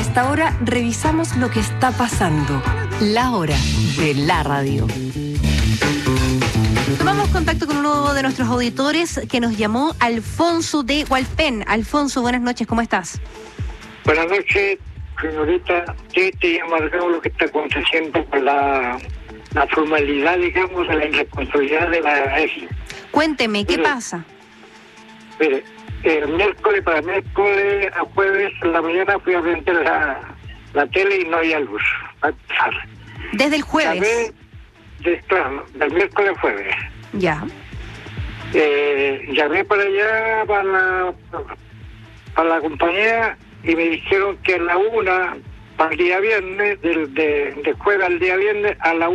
esta hora revisamos lo que está pasando. La hora de la radio. Tomamos contacto con uno de nuestros auditores que nos llamó, Alfonso de Hualpén. Alfonso, buenas noches, ¿cómo estás? Buenas noches, señorita. Triste amargado lo que está aconteciendo con la formalidad, digamos, de la irresponsabilidad de la EGI. Cuénteme, ¿qué pasa? Mire, el miércoles a jueves en la mañana fui a prender la tele y no había luz. A empezar. Desde el jueves. Claro, del miércoles a jueves. Ya. Llamé para allá, para la compañía, y me dijeron que a la 1, para el día viernes, de jueves al día viernes, a las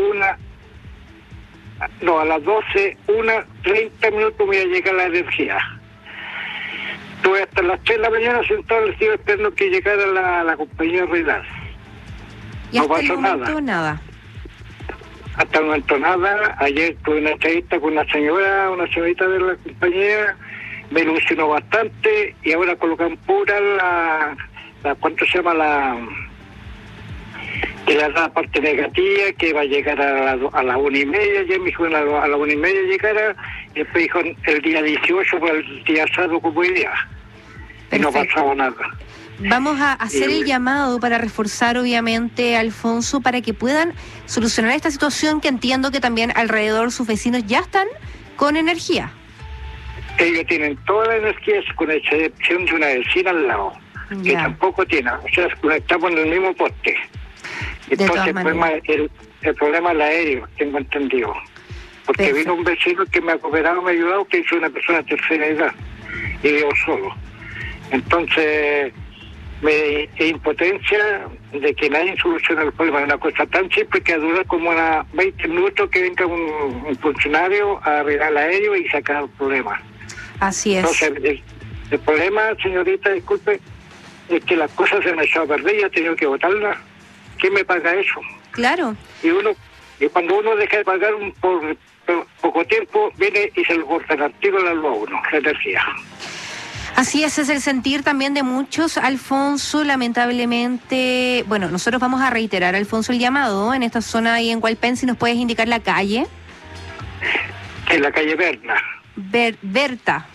12, 30 minutos me iba a llegar la energía. Estuve hasta las 3 de la mañana sentado en el cielo esperando que llegara la compañía Ruidad. ¿Y hasta el momento nada? Hasta el momento nada. Ayer tuve una entrevista con una señorita de la compañía, me ilusionó bastante, y ahora colocan pura ¿cuánto se llama? Que le da parte negativa, que va a llegar a las 1:30, ya me dijo a las 1:30 llegara, y después dijo el día 18, por el día sábado como hoy día. Y no pasaba nada. Vamos a hacer el llamado para reforzar, obviamente, Alfonso, para que puedan solucionar esta situación, que entiendo que también alrededor sus vecinos ya están con energía. Ellos tienen toda la energía, con excepción de una vecina al lado, que tampoco tiene. O sea, estamos en el mismo poste. Entonces el problema es el aéreo, tengo entendido. Porque vino un vecino que me ha cooperado, me ha ayudado, que es una persona de tercera edad, y vivo solo. Entonces, me impotencia de que nadie solucione el problema. Es una cosa tan simple que dura como 20 minutos que venga un funcionario a arreglar el aéreo y sacar el problema. Así es. Entonces, el problema, señorita, disculpe, es que las cosas se han echado a perder y ha tenido que botarlas. ¿Quién me paga eso? Claro. Y cuando uno deja de pagar por poco tiempo, viene y se lo cortan al tiro la luz a uno, la energía. Así es el sentir también de muchos, Alfonso, lamentablemente. Bueno, nosotros vamos a reiterar, Alfonso, el llamado en esta zona ahí en Hualpén, si nos puedes indicar la calle. En la calle Berna. Berta.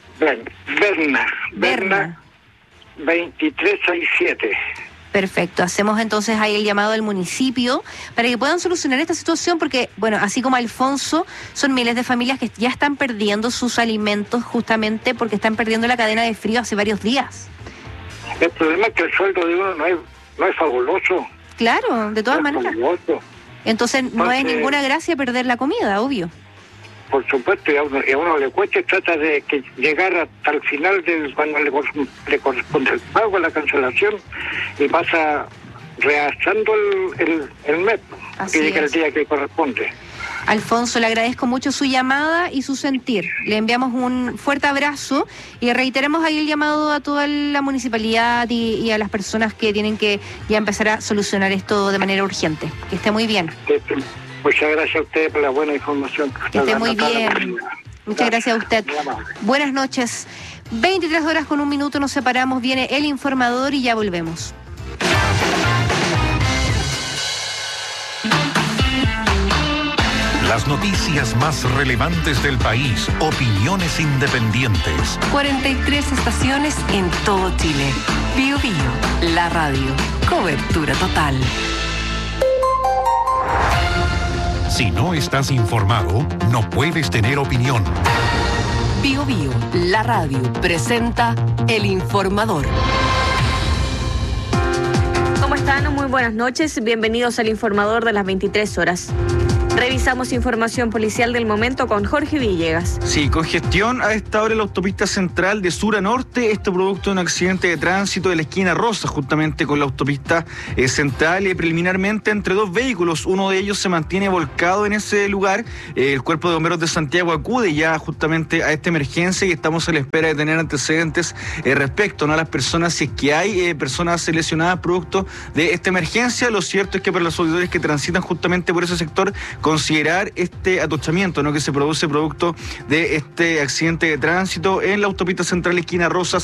Berna 2367. Perfecto, hacemos entonces ahí el llamado al municipio para que puedan solucionar esta situación, porque, bueno, así como Alfonso, son miles de familias que ya están perdiendo sus alimentos justamente porque están perdiendo la cadena de frío hace varios días. El problema es que el sueldo de uno no es fabuloso. Claro, de todas maneras. Fabuloso. Entonces no es ninguna gracia perder la comida, obvio. Por supuesto, y a uno le cuesta, trata de que llegar hasta el final cuando le corresponde el pago, la cancelación, y pasa reasando el mes, que llega el día que corresponde. Alfonso, le agradezco mucho su llamada y su sentir. Le enviamos un fuerte abrazo y reiteramos ahí el llamado a toda la municipalidad y a las personas que tienen que ya empezar a solucionar esto de manera urgente. Que esté muy bien. Muchas gracias a usted por la buena información. Que esté muy bien. Muchas gracias a usted. Buenas noches. 23:01 nos separamos. Viene el informador y ya volvemos. Las noticias más relevantes del país, opiniones independientes. 43 estaciones en todo Chile. Bío Bío, la radio. Cobertura total. Si no estás informado, no puedes tener opinión. Bío Bío, la radio, presenta El Informador. ¿Cómo están? Muy buenas noches. Bienvenidos al Informador de las 23 horas. Revisamos información policial del momento con Jorge Villegas. Sí, congestión a esta hora en la autopista central de sur a norte, esto producto de un accidente de tránsito de la esquina Rosa, justamente con la autopista central, y preliminarmente entre dos vehículos, uno de ellos se mantiene volcado en ese lugar. El Cuerpo de Bomberos de Santiago acude ya justamente a esta emergencia y estamos a la espera de tener antecedentes respecto, ¿no?, a las personas, si es que hay personas lesionadas producto de esta emergencia. Lo cierto es que para los auditores que transitan justamente por ese sector, considerar este atochamiento, ¿no?, que se produce producto de este accidente de tránsito en la autopista central esquina Rosas